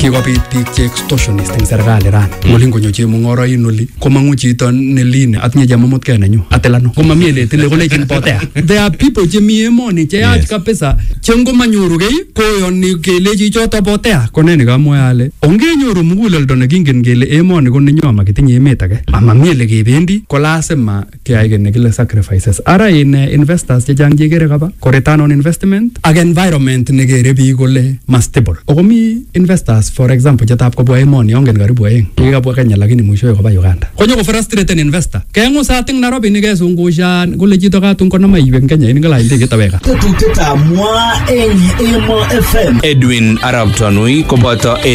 kikobit biik che extortionist eng serikali rani. Ngolin konyo chemung'oroin oli komangu chito neline atinye chemamutke nenyu atelano komamie ele tile kolejin potea. There are people chemi emoni cheyach kabisa chengomanyoru kei koyoni kelechi choto potea koneni kamwae ale ongenyoru muguleldo nekingen kele emoni ko nenyo amakitinye emet age amamie ele kebendi ko lazima keyai kit nekile sacrifices. Ara in investors chechang chekere kaba ko return on investment ak environment nekere biik kole stable. Okomi investors for example chetap kobwa emoni ongen karibu aeng kikabwa Kenya lakini mwishowe koba Uganda konyo ko frustrated investor kengusa ting Nairobi nikesungushan kole chito katun konama iwe Kenya ini ngala ndege taweka Edwin Arab Tanui koboto